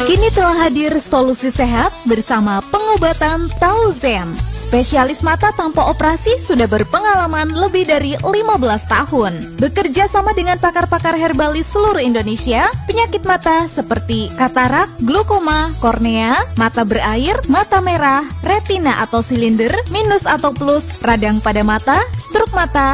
Kini telah hadir solusi sehat bersama pengobatan Tauzen. Spesialis mata tanpa operasi sudah berpengalaman lebih dari 15 tahun. Bekerja sama dengan pakar-pakar herbalis seluruh Indonesia, penyakit mata seperti katarak, glaukoma, kornea, mata berair, mata merah, retina atau silinder, minus atau plus, radang pada mata, stroke mata,